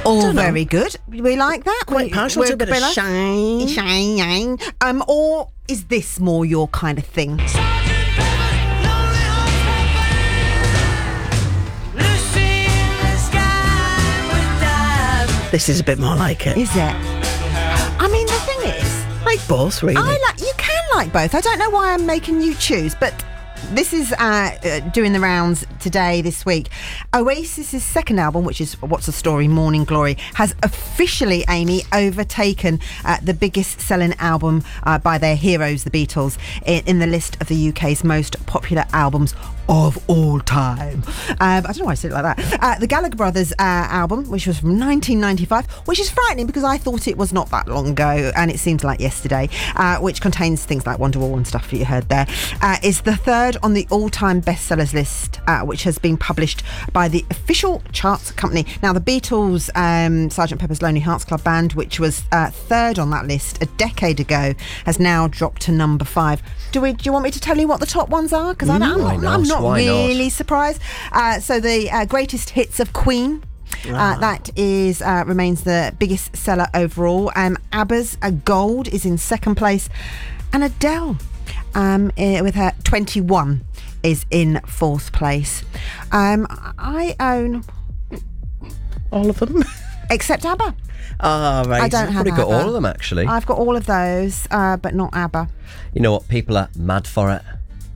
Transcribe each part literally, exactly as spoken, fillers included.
All very good. We like that. Quite we, partial to a bit of shine. Shine, shine. Um, or is this more your kind of thing? This is a bit more like it. Is it? I mean, the thing is, Like both, really. I like. You can like both. I don't know why I'm making you choose, but this is uh, uh, doing the rounds today, this week. Oasis's second album, which is What's the Story, Morning Glory, has officially, Amy, overtaken uh, the biggest selling album uh, by their heroes, the Beatles, in, in the list of the U K's most popular albums of all time. Um, I don't know why I said it like that. Uh, the Gallagher Brothers uh, album, which was from nineteen ninety-five, which is frightening because I thought it was not that long ago, and it seems like yesterday, uh, which contains things like Wonderwall and stuff that you heard there, uh, is the third on the all-time bestsellers list, uh, which has been published by the official charts company. Now, the Beatles' um, Sergeant Pepper's Lonely Hearts Club Band, which was uh, third on that list a decade ago, has now dropped to number five. Do we? Do you want me to tell you what the top ones are? Because I'm, Why I'm not? not Why really not? surprised. Uh, so the uh, greatest hits of Queen. Ah. Uh, that is uh, remains the biggest seller overall. Um, ABBA's uh, Gold is in second place, and Adele, um, eh, with her twenty-one, is in fourth place. Um, I own All of them. except ABBA. Ah, right. I don't have Probably got ABBA. all of them, actually. I've got all of those, uh, but not ABBA. You know what? People are mad for it.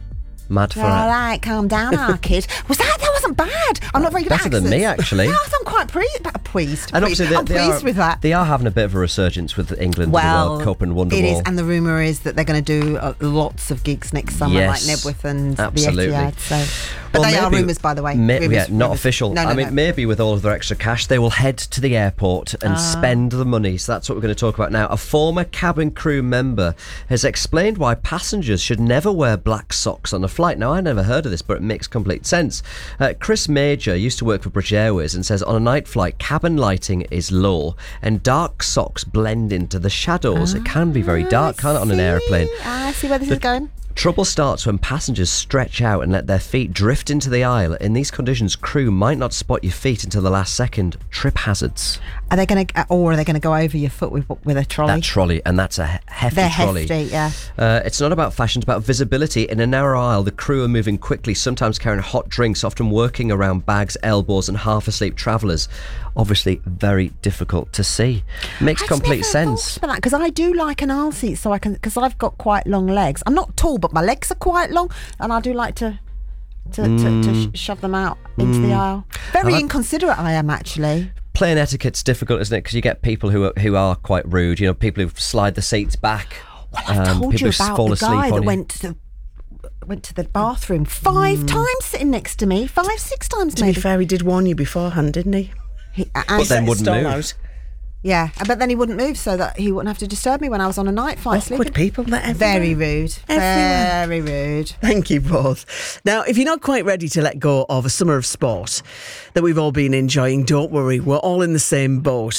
Mad for All it. right, calm down, our kid. Was that? That wasn't bad. I'm not very good at Better than me, accents. actually. Yes, I'm quite pre- pleased. And pleased. obviously, they, I'm they pleased are, with that. They are having a bit of a resurgence with England with the World Cup and Wonderwall. It is, and the rumour is that they're going to do uh, lots of gigs next summer, Yes, like Nebworth and absolutely. the Etihad. So, but Well, they are maybe- rumours, by the way. May, Rumours, yeah, not rumours. official. No, no, I mean, no. maybe with all of their extra cash, they will head to the airport and Ah. spend the money. So that's what we're going to talk about now. A former cabin crew member has explained why passengers should never wear black socks on a flight. Now, I never heard of this, but it makes complete sense. Uh, Chris Major used to work for British Airways and says on a night flight, cabin lighting is low and dark socks blend into the shadows. It can be very dark, can't it, on an See? aeroplane? I see where this The- is going. Trouble starts when passengers stretch out and let their feet drift into the aisle. In these conditions, crew might not spot your feet until the last second. Trip hazards. Are they going to, or are they going to go over your foot with with a trolley? That trolley, and that's a he- hefty They're trolley. hefty, yeah. Uh, it's not about fashion, it's about visibility. In a narrow aisle, the crew are moving quickly, sometimes carrying hot drinks, often working around bags, elbows, and half-asleep travellers. Obviously, very difficult to see. Makes I've complete never sense. thought about that because I do like an aisle seat, so I can because I've got quite long legs. I'm not tall, but my legs are quite long, and I do like to to, to, to sh- shove them out into the aisle. Very I- inconsiderate I am, actually. Plane etiquette's difficult, isn't it? Because you get people who are, who are quite rude. You know, people who slide the seats back. Well, I've um, told people you who about fall the asleep guy on that you. went to the went to the bathroom five times, sitting next to me, five, six times To be maybe. fair, he did warn you beforehand, didn't he? He, and- But then wouldn't Stall move. out. yeah, but then he wouldn't move so that he wouldn't have to disturb me when I was on a night flight Awkward sleeping. people, they're everywhere. Very rude. Everywhere. Very rude. Thank you both. Now, if you're not quite ready to let go of a summer of sport that we've all been enjoying, don't worry, we're all in the same boat.